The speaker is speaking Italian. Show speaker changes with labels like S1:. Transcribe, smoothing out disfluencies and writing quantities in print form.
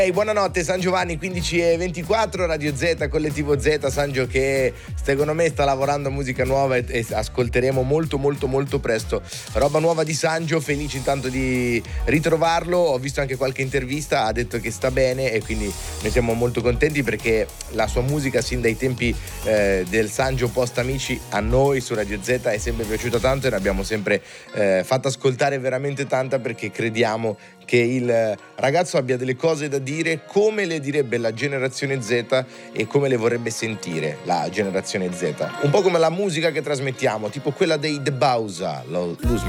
S1: Ehi, buonanotte San Giovanni, 15:24, Radio Z, Collettivo Z, Sangio che secondo me sta lavorando a musica nuova e ascolteremo molto molto molto presto roba nuova di Sangio. Felice intanto di ritrovarlo, ho visto anche qualche intervista, ha detto che sta bene e quindi ne siamo molto contenti perché la sua musica sin dai tempi del Sangio Post Amici a noi su Radio Z è sempre piaciuta tanto e l'abbiamo sempre fatto ascoltare veramente tanta perché crediamo che il ragazzo abbia delle cose da dire come le direbbe la generazione Z e come le vorrebbe sentire la generazione Z, un po' come la musica che trasmettiamo, tipo quella dei The Bausa, Lose